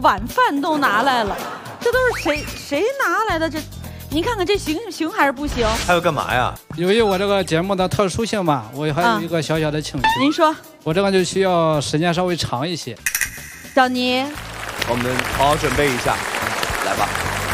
晚饭都拿来了，这都是谁拿来的？这，您看看这行还是不行？ 还要干嘛呀？ 由于我这个节目的特殊性吧，我还有一个小小的请求。 您说， 我这个就需要时间稍微长一些。 小尼， 我们好好准备一下，来吧。